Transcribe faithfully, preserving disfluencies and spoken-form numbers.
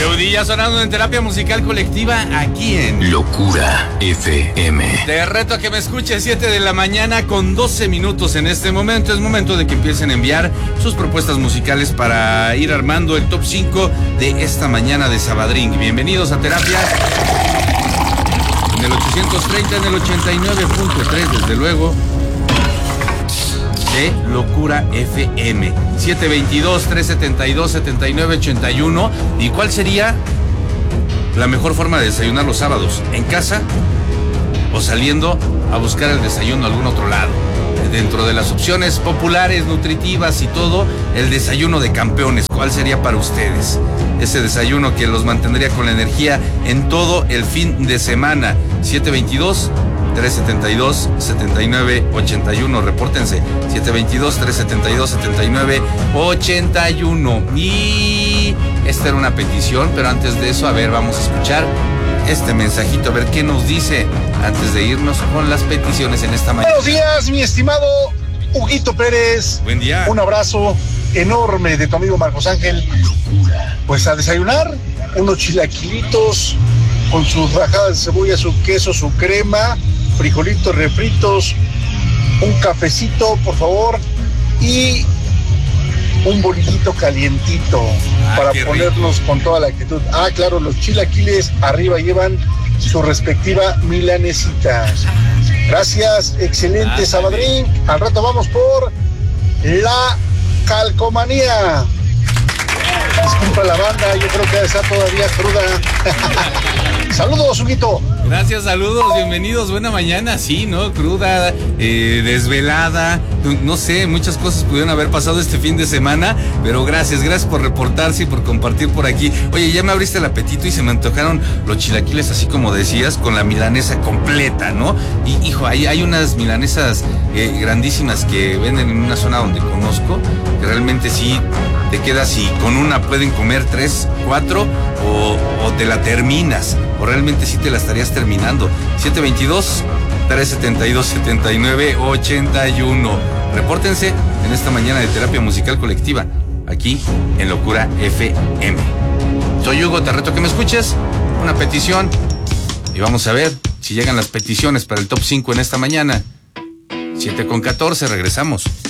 Leudilla sonando en terapia musical colectiva aquí en Locura F M. Te reto a que me escuches siete de la mañana con doce minutos en este momento. Es momento de que empiecen a enviar sus propuestas musicales para ir armando el top cinco de esta mañana de Sabadrín. Bienvenidos a terapia en el ochocientos treinta, en el ochenta y nueve punto tres, desde luego, de Locura F M. siete veintidós, trescientos setenta y dos, setenta y nueve ochenta y uno. ¿Y cuál sería la mejor forma de desayunar los sábados? ¿En casa o saliendo a buscar el desayuno a algún otro lado? Dentro de las opciones populares, nutritivas y todo, el desayuno de campeones. ¿Cuál sería para ustedes? Ese desayuno que los mantendría con la energía en todo el fin de semana. siete veintidós, trescientos setenta y dos, setenta y nueve ochenta y uno. Repórtense. siete veintidós, trescientos setenta y dos, setenta y nueve ochenta y uno. Y esta era una petición, pero antes de eso, a ver, vamos a escuchar este mensajito, a ver qué nos dice antes de irnos con las peticiones en esta mañana. Buenos días, mi estimado Huguito Pérez. Buen día. Un abrazo enorme de tu amigo Marcos Ángel. Pues a desayunar, unos chilaquilitos con sus rajadas de cebolla, su queso, su crema, frijolitos refritos, un cafecito, por favor, y un bolillito calientito ah, para ponernos rico con toda la actitud. Ah, claro, los chilaquiles arriba llevan su respectiva milanesita. Gracias, excelente ah, Sabadrín. Al rato vamos por la calcomanía. Disculpa la banda, yo creo que está todavía cruda. Saludos, Huguito. Gracias, saludos, bienvenidos, buena mañana. Sí, ¿no? Cruda, eh, desvelada, no sé, muchas cosas pudieron haber pasado este fin de semana, pero gracias, gracias por reportarse y por compartir por aquí. Oye, ya me abriste el apetito y se me antojaron los chilaquiles, así como decías, con la milanesa completa, ¿no? Y, hijo, hay, hay unas milanesas eh, grandísimas que venden en una zona donde conozco, que realmente sí te quedas y con una pueden comer tres, cuatro, o, o te la terminas, o realmente sí te la estarías terminando. siete veintidós, trescientos setenta y dos, setenta y nueve ochenta y uno. Repórtense en esta mañana de terapia musical colectiva, aquí en Locura F M. Soy Hugo, te reto que me escuches, una petición, y vamos a ver si llegan las peticiones para el top cinco en esta mañana. siete con catorce, regresamos.